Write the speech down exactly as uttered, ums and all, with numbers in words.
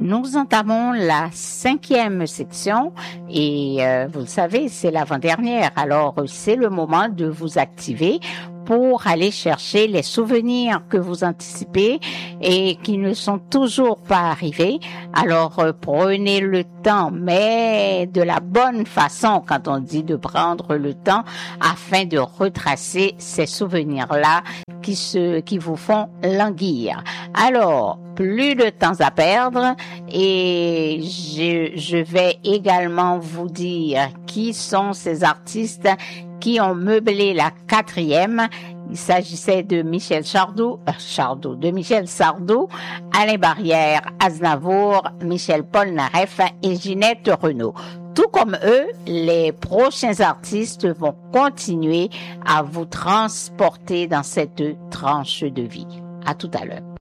nous entamons la cinquième section et euh, vous le savez, c'est l'avant-dernière. Alors, c'est le moment de vous activer pour aller chercher les souvenirs que vous anticipez et qui ne sont toujours pas arrivés. Alors, euh, prenez le temps, mais de la bonne façon, quand on dit de prendre le temps, afin de retracer ces souvenirs-là qui se, qui vous font languir. Alors, plus de temps à perdre et je, je vais également vous dire qui sont ces artistes qui ont meublé la quatrième. Il s'agissait de Michel Chardou, euh, Chardou, de Michel Sardou, Alain Barrière, Aznavour, Michel Polnareff et Ginette Renaud. Tout comme eux, les prochains artistes vont continuer à vous transporter dans cette tranche de vie. À tout à l'heure.